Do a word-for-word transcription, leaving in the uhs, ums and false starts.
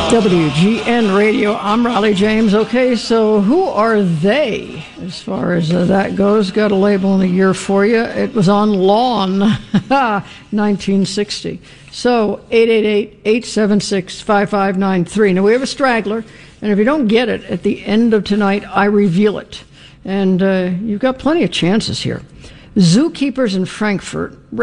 W G N Radio, I'm Raleigh James. Okay, so who are they as far as uh, that goes? Got a label in the year for you. It was on Lawn, nineteen sixty. So, eight eight eight, eight seven six, five five nine three. Now, we have a straggler, and if you don't get it, at the end of tonight, I reveal it. And uh, you've got plenty of chances here. Zookeepers in Frankfurt